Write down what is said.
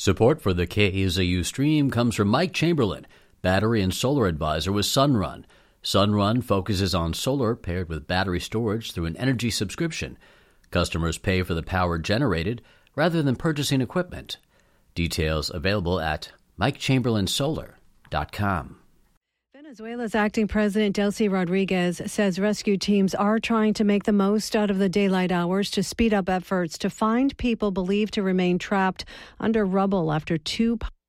Support for the KZU stream comes from Mike Chamberlain, battery and solar advisor with Sunrun. Sunrun focuses on solar paired with battery storage through an energy subscription. Customers pay for the power generated rather than purchasing equipment. Details available at MikeChamberlainSolar.com. Venezuela's acting president Delcy Rodriguez says rescue teams are trying to make the most out of the daylight hours to speed up efforts to find people believed to remain trapped under rubble after two